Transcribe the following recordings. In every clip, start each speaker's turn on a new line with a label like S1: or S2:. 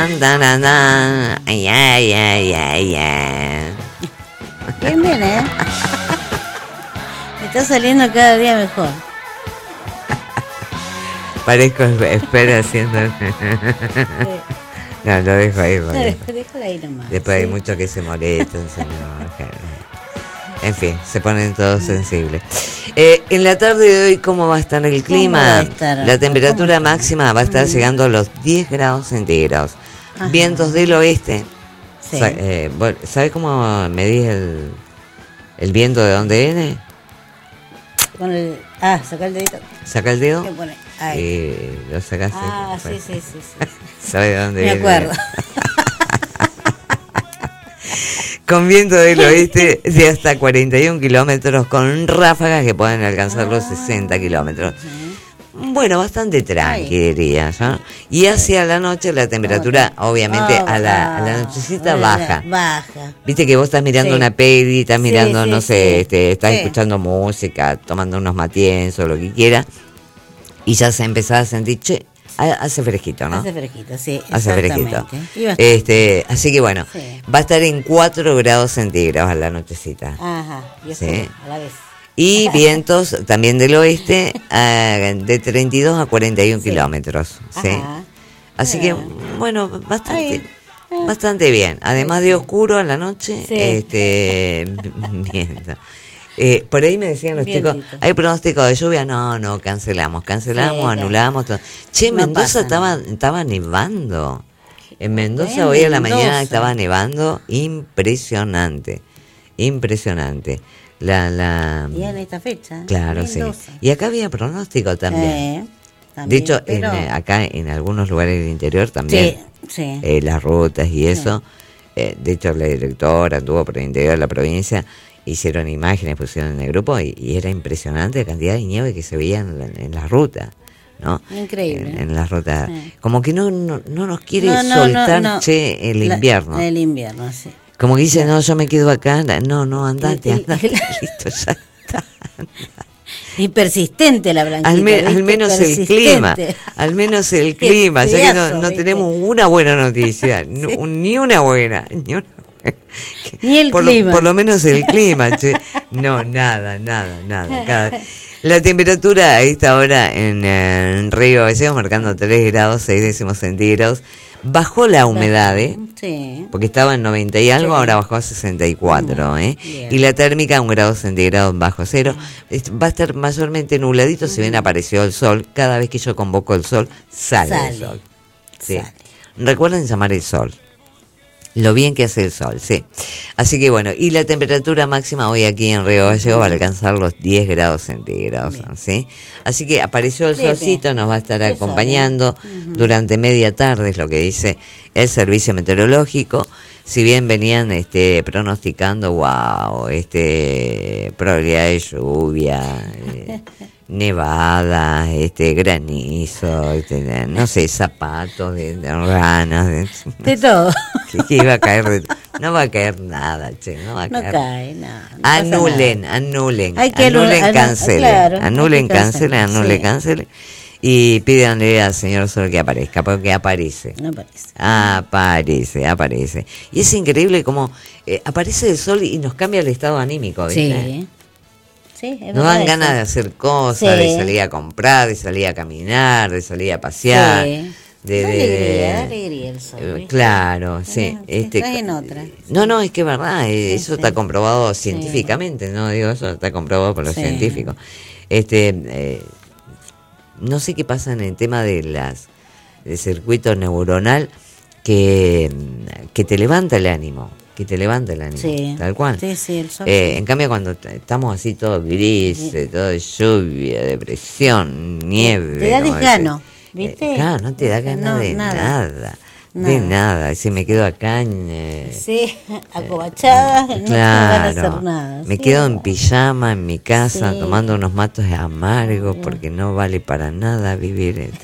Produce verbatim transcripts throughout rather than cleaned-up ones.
S1: Ay, ay, ay, ay, ay.
S2: Bien, bien, ¿eh? Me está saliendo cada día mejor.
S1: Parezco espera haciendo. No, lo dejo ahí.
S2: No, déjalo ahí nomás.
S1: Después
S2: ¿sí?
S1: hay muchos que se molestan. En fin, se ponen todos sensibles. Eh, en la tarde de hoy, ¿cómo va a estar el clima?
S2: Estar?
S1: La temperatura máxima va a estar llegando a los diez grados centígrados. Ajá. Vientos del oeste. Sí. Eh, ¿Sabes cómo medís el, el viento de dónde viene?
S2: Con el, ah, saca el dedito.
S1: ¿Saca el dedo?
S2: ¿Qué pone? Ahí.
S1: Y lo sacás.
S2: Ah, sí, sí, sí, sí.
S1: ¿Sabes de dónde
S2: Me
S1: viene?
S2: Me acuerdo.
S1: Con viento del oeste de hasta cuarenta y un kilómetros, con ráfagas que pueden alcanzar los sesenta kilómetros. Bueno, bastante tranqui, diría, ¿no? Y hacia la noche la temperatura, obviamente, a la, a la nochecita baja.
S2: Baja.
S1: Viste que vos estás mirando sí. una peli, estás mirando, sí, sí, no sé,
S2: sí.
S1: este, estás
S2: sí.
S1: escuchando música, tomando unos matienzos, lo que quiera, y ya se empezaba a sentir, che, hace fresquito, ¿no?
S2: Hace fresquito, sí.
S1: Hace fresquito. Este, así que bueno, sí. va a estar en cuatro grados centígrados a la nochecita.
S2: Ajá, y eso
S1: ¿sí?
S2: a la vez.
S1: Y vientos también del oeste uh, de treinta y dos a cuarenta y un sí. kilómetros. ¿sí? Así bien. que, bueno, bastante, Ay. bastante bien. Además de oscuro en la noche, sí. este, viento. Eh, por ahí me decían los Bien chicos, ¿hay pronóstico de lluvia? No, no, cancelamos, cancelamos, sí, anulamos. Todo. Che, no Mendoza estaba, estaba nevando. En Mendoza hoy a la mañana estaba nevando, impresionante, impresionante. La, la...
S2: Y en esta fecha.
S1: Claro, Mendoza. sí. Y acá había pronóstico también. Eh, también de hecho, pero... en, acá en algunos lugares del interior también,
S2: sí, sí.
S1: Eh, las rutas y eso. Sí. Eh, de hecho, la directora anduvo por el interior de la provincia. Hicieron imágenes, pusieron en el grupo y, y era impresionante la cantidad de nieve que se veía en, la, en las rutas, ¿no?
S2: Increíble.
S1: En, en las rutas. Sí. Como que no, no, no nos quiere no, no, soltar, no, no. che, el invierno.
S2: La, el invierno, sí.
S1: Como que dice, no, yo me quedo acá. No, no, andate, andate. Listo, ya está.
S2: Y persistente la blanquita.
S1: Al, me, al menos el clima, al menos el clima, ya que no, no tenemos una buena noticia, sí. no, ni una buena, ni una
S2: Ni el
S1: por
S2: clima.
S1: Lo, por lo menos el clima, che. No, nada, nada, nada. Cada... La temperatura a esta hora en, en Río Gallegos marcando tres grados, seis décimos centígrados. Bajó la humedad, ¿eh?
S2: Sí.
S1: Porque estaba en noventa y algo, sí. ahora bajó a sesenta y cuatro, ¿eh? Bien. Y la térmica un grado centígrado bajo cero. Va a estar mayormente nubladito, si bien apareció el sol. Cada vez que yo convoco el sol, sale, sale. el sol. Sí. Sale. Recuerden llamar el sol. Lo bien que hace el sol, sí. Así que bueno, y la temperatura máxima hoy aquí en Río Gallegos va a alcanzar los diez grados centígrados, ¿sí? Así que apareció el solcito, nos va a estar acompañando uh-huh. durante media tarde, es lo que dice el servicio meteorológico. Si bien venían este pronosticando, wow, este probabilidad de lluvia, eh, nevadas, este granizo, este, no sé, zapatos de, de ranas, de,
S2: de todo.
S1: Que, que iba a caer, de, no va a caer nada, che, no va a
S2: no
S1: caer.
S2: cae nada. No
S1: anulen,
S2: nada.
S1: anulen,
S2: hay que
S1: anulen,
S2: anu-
S1: cancelen,
S2: claro,
S1: anulen, cancelen, anulen,
S2: sí.
S1: cancelen. Y pídanle al señor Sol que aparezca, porque aparece.
S2: No aparece.
S1: Aparece, aparece. Y es increíble cómo eh, aparece el sol y nos cambia el estado anímico, ¿viste?
S2: Sí. Sí, es
S1: nos dan
S2: eso.
S1: ganas de hacer cosas, sí. de salir a comprar, de salir a caminar, de salir a pasear.
S2: Sí.
S1: De,
S2: da
S1: de,
S2: alegría, da alegría el sol.
S1: ¿viste? Claro, sí.
S2: No,
S1: este,
S2: estás en otra.
S1: No, no, es que es verdad, sí, eso sí. está comprobado
S2: sí.
S1: científicamente, no digo eso, está comprobado por los
S2: sí.
S1: científicos. Este, eh, no sé qué pasa en el tema de las del circuito neuronal que, que te levanta el ánimo, que te levanta el ánimo,
S2: sí.
S1: tal cual.
S2: Sí, sí, el sol,
S1: eh,
S2: sí.
S1: En cambio, cuando t- estamos así todo gris, sí. todo de lluvia, depresión, nieve.
S2: Te da desgano, ¿viste?
S1: Eh, claro, no te da ganas no, de nada. nada. De nada. nada, si me quedo acá en, eh,
S2: sí, acobachada, eh, no
S1: claro,
S2: van a hacer nada.
S1: Me
S2: sí.
S1: quedo en pijama en mi casa, sí. tomando unos matos amargos, sí. porque no vale para nada vivir. Este.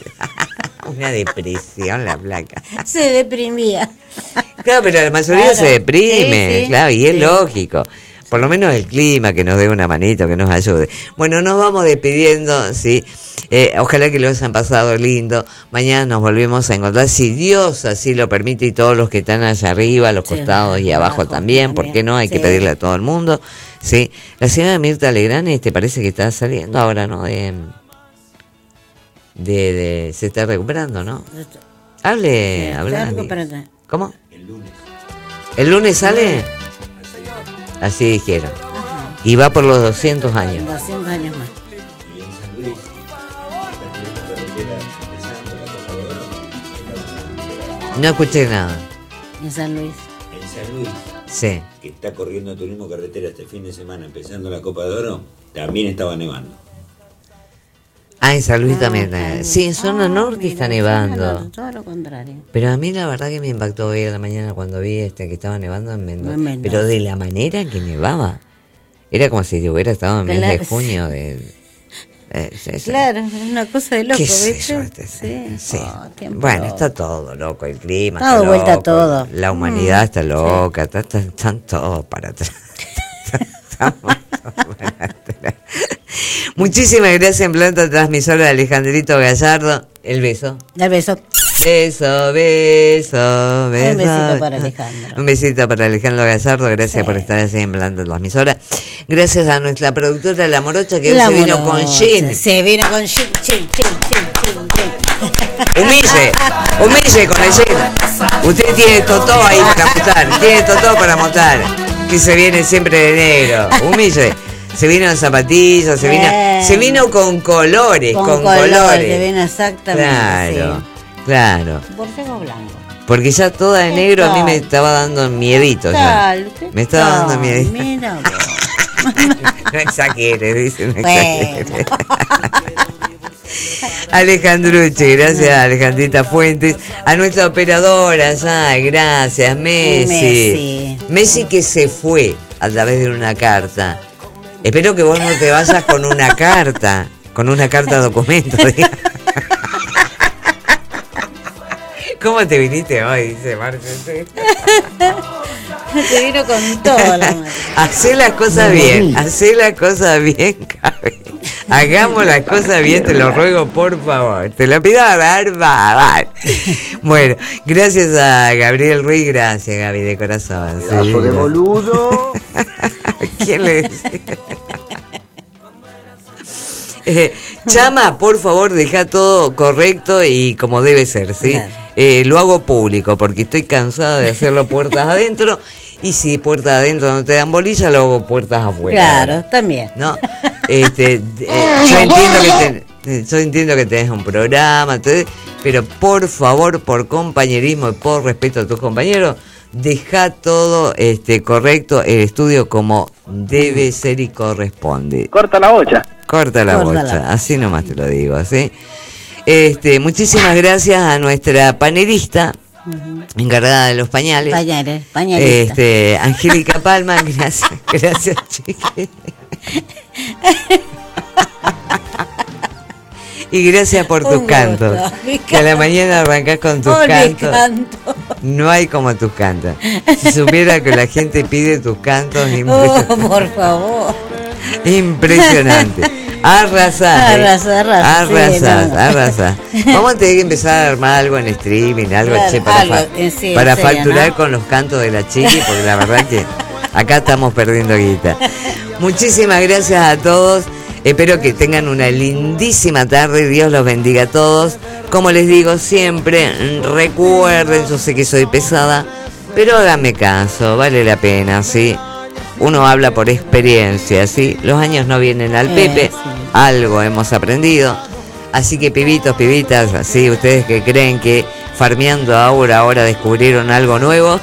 S1: Una depresión la placa.
S2: Se deprimía.
S1: Claro, pero la mayoría claro. se deprime, sí, sí, claro, y es sí. lógico. Por lo menos el clima, que nos dé una manito, que nos ayude. Bueno, nos vamos despidiendo, ¿sí? Eh, ojalá que lo hayan pasado lindo. Mañana nos volvemos a encontrar, si Dios así lo permite, y todos los que están allá arriba, a los sí, costados y abajo, abajo también, ¿por qué no? Hay sí. que pedirle a todo el mundo. Sí. La señora Mirta Legrand, este, parece que está saliendo ahora, ¿no? De, de, de se está recuperando, ¿no? Hable, sí, hable. ¿Cómo? El lunes. ¿El lunes sale? Así dijeron. Ajá. Y va por los doscientos años.
S2: doscientos años más.
S3: Y en San Luis,
S1: no escuché nada.
S2: En San Luis.
S3: En San Luis.
S1: Sí.
S3: Que está corriendo turismo carretera este fin de semana, empezando la Copa de Oro, también estaba nevando.
S1: Ah, en San Luis ah, también. Eh. Sí, en zona ah, norte mira, está nevando.
S2: No, todo lo contrario.
S1: Pero a mí la verdad que me impactó hoy a la mañana cuando vi este que estaba nevando en Mendoza. En Mendoza. Pero de la manera en que nevaba. Era como si hubiera estado en el mes de junio de...
S2: Eh, sí, sí. Claro, es una cosa de loco, ¿viste?
S1: Yo, este,
S2: sí.
S1: sí.
S2: Oh,
S1: bueno, está todo loco, el clima
S2: todo
S1: está
S2: vuelta
S1: loco,
S2: todo.
S1: La humanidad mm, está loca, sí. está, está, están todos para atrás. Estamos todos para atrás. Muchísimas gracias en planta transmisora de Alejandrito Gallardo. El beso.
S2: El beso.
S1: Beso, beso, beso.
S2: Un besito para Alejandro.
S1: Un besito para Alejandro Gallardo. Gracias sí. por estar así en planta transmisora. Gracias a nuestra productora La Morocha, que
S2: la
S1: hoy se vino
S2: morocha.
S1: con gin.
S2: Se vino con gin, gin, gin, gin, gin.
S1: Humille, humille con el gin. Usted tiene totó ahí para montar. Tiene totó para montar. Que se viene siempre de negro. Humille. Se vino en zapatillas, se vino, eh, se vino con colores, con, con colores. colores.
S2: Se vino exactamente.
S1: Claro,
S2: sí.
S1: claro.
S2: Borcego blanco.
S1: Porque ya toda de negro a mí me estaba dando miedito ya. Me estaba no, dando miedito.
S2: Mira,
S1: no exageres, dice, no exageres. Bueno. Alejandruche, gracias a Alejandrita Fuentes, a nuestra operadora ya, gracias, Messi.
S2: Messi.
S1: Messi que se fue a través de una carta. Espero que vos no te vayas con una carta, con una carta documento. ¿Cómo te viniste hoy? Dice Marce.
S2: Te vino con todo la madre.
S1: Hacé las cosas bien, hacé las cosas bien, Gaby. Hagamos las cosas bien, te lo ruego, por favor. Te lo pido a barbaridad. Bueno, gracias a Gabriel Ruiz, gracias, Gaby, de corazón.
S3: Sí, de boludo.
S1: ¿Quién le decía? Eh, Chama, por favor, deja todo correcto y como debe ser, ¿sí? Claro. Eh, lo hago público porque estoy cansada de hacerlo puertas adentro, y si puertas adentro no te dan bolilla, lo hago puertas afuera.
S2: Claro, también.
S1: ¿No? Este, eh, yo entiendo que te, yo entiendo que tenés un programa, entonces, pero por favor, por compañerismo y por respeto a tus compañeros, deja todo este correcto, el estudio como debe ser y corresponde.
S4: Corta la bocha.
S1: Corta la
S2: Corta
S1: bocha,
S2: la...
S1: así nomás te lo digo, ¿sí? Este, muchísimas gracias a nuestra panelista, uh-huh. encargada de los pañales.
S2: Pañales, pañalista.
S1: Este, Angélica Palma, gracias, gracias, chiquis. Y gracias por tus
S2: Un
S1: cantos.
S2: gusto,
S1: Que a la mañana arrancás con tus
S2: oh,
S1: cantos.
S2: Canto.
S1: No hay como tus cantos. Si supiera que la gente pide tus cantos,
S2: oh, por favor.
S1: Impresionante. Arrasás.
S2: Arrasás, arrasás.
S1: Arrasás, sí, no. arrasás. Vamos a tener que empezar a armar algo en streaming, algo,
S2: claro,
S1: che, para,
S2: algo,
S1: fa-
S2: sí,
S1: para
S2: serio,
S1: facturar, ¿no? Con los cantos de la chiqui, porque la verdad que acá estamos perdiendo guita. Muchísimas gracias a todos. Espero que tengan una lindísima tarde. Dios los bendiga a todos. Como les digo siempre, recuerden, yo sé que soy pesada, pero háganme caso, vale la pena, ¿sí? Uno habla por experiencia, ¿sí? Los años no vienen al Pepe, eh, sí. Algo hemos aprendido. Así que pibitos, pibitas, ¿sí? Ustedes que creen que farmeando ahora, ahora descubrieron algo nuevo.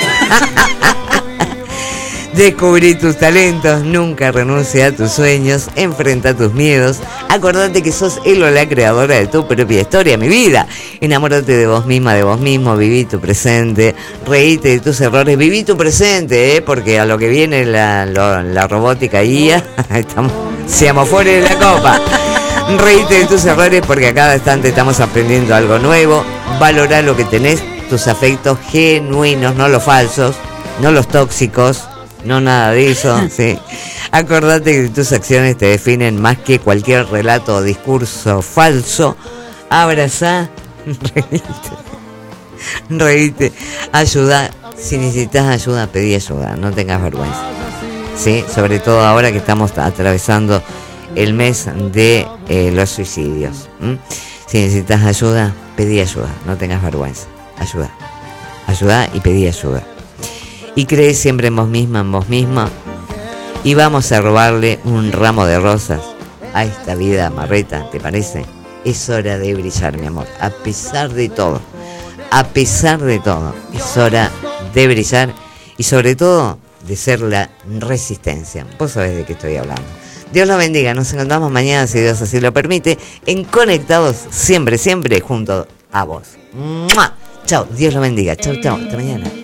S1: Descubrí tus talentos, nunca renuncia a tus sueños, enfrenta tus miedos. Acordate que sos él o la creadora de tu propia historia, mi vida. Enamórate de vos misma, de vos mismo, viví tu presente, reíte de tus errores, viví tu presente, ¿eh? Porque a lo que viene la, lo, la robótica I A, estamos, seamos fuera de la copa. Reíte de tus errores porque a cada instante estamos aprendiendo algo nuevo. Valorá lo que tenés, tus afectos genuinos, no los falsos, no los tóxicos. no nada de eso, sí. Acordate que tus acciones te definen más que cualquier relato o discurso falso. Abrazá, reíte, reíte, ayuda. Si necesitas ayuda, pedí ayuda, no tengas vergüenza. Sí, sobre todo ahora que estamos atravesando el mes de eh, los suicidios. ¿Mm? Si necesitas ayuda, pedí ayuda, no tengas vergüenza. Ayuda, ayuda y pedí ayuda. Y cree siempre en vos misma, en vos misma. Y vamos a robarle un ramo de rosas a esta vida marreta, ¿te parece? Es hora de brillar, mi amor, a pesar de todo. A pesar de todo, es hora de brillar y sobre todo de ser la resistencia. Vos sabés de qué estoy hablando. Dios los bendiga, nos encontramos mañana, si Dios así lo permite, en Conectados, siempre, siempre junto a vos. ¡Mua! Chao, Dios los bendiga. Chao, chao, hasta mañana.